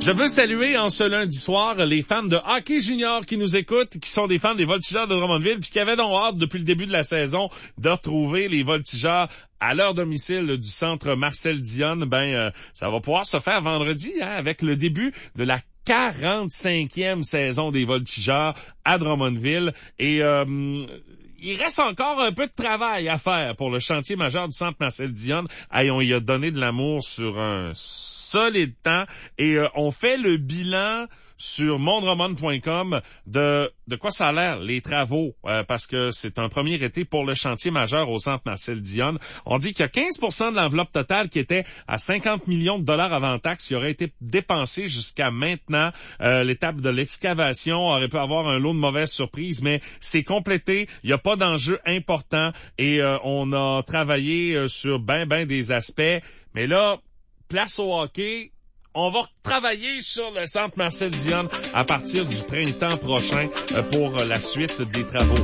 Je veux saluer en ce lundi soir les fans de hockey junior qui nous écoutent, qui sont des fans des Voltigeurs de Drummondville, puis qui avaient donc hâte depuis le début de la saison de retrouver les Voltigeurs à leur domicile du centre Marcel Dionne. Ça va pouvoir se faire vendredi, avec le début de la 45e saison des Voltigeurs à Drummondville. Et il reste encore un peu de travail à faire pour le chantier majeur du centre Marcel Dionne. On y a donné de l'amour sur un solide temps et on fait le bilan sur mondromond.com de quoi ça a l'air, les travaux, parce que c'est un premier été pour le chantier majeur au centre Marcel Dionne. On dit qu'il y a 15% de l'enveloppe totale qui était à 50 millions de dollars avant taxes qui aurait été dépensée jusqu'à maintenant. L'étape de l'excavation aurait pu avoir un lot de mauvaises surprises, mais c'est complété. Il n'y a pas d'enjeu important et on a travaillé sur ben des aspects. Mais là, place au hockey. On va travailler sur le centre Marcel Dionne à partir du printemps prochain pour la suite des travaux.